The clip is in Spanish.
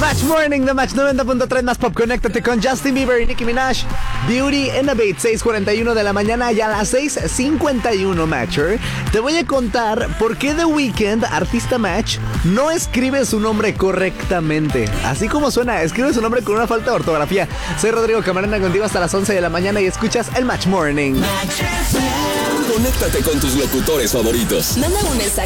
Match Morning de Match 90.3 más pop. Conéctate con Justin Bieber y Nicki Minaj. Beauty and the Beat, 6:41 de la mañana y a las 6:51, Matcher. Te voy a contar por qué The Weeknd, artista Match, no escribe su nombre correctamente. Así como suena, escribe su nombre con una falta de ortografía. Soy Rodrigo Camarena contigo hasta las 11 de la mañana y escuchas el Match Morning. Conéctate con tus locutores favoritos. Manda un mensaje